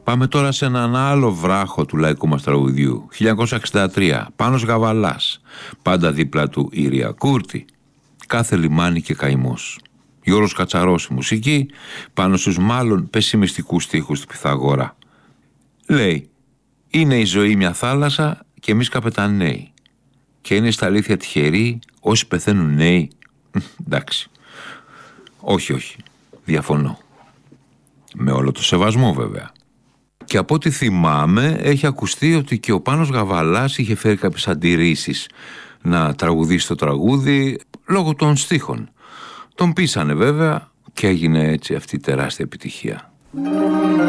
Πάμε τώρα σε έναν άλλο βράχο του λαϊκού μας τραγουδιού. 1963, Πάνος Γαβαλάς, πάντα δίπλα του Ήρια Κούρτη. Κάθε λιμάνι και καημός. Γιώργος Κατσαρός η μουσική, πάνω στους μάλλον πεσημιστικούς στίχους του Πυθαγόρα. Λέει, είναι η ζωή μια θάλασσα και εμείς καπεταναίοι. Και είναι στα αλήθεια τυχεροί όσοι πεθαίνουν νέοι. Εντάξει. Όχι, διαφωνώ. Με όλο το σεβασμό βέβαια. Και από ό,τι θυμάμαι έχει ακουστεί ότι και ο Πάνος Γαβαλάς είχε φέρει κάποιες αντιρρήσεις να τραγουδήσει το τραγούδι λόγω των στίχων. Τον πείσανε βέβαια και έγινε έτσι αυτή η τεράστια επιτυχία.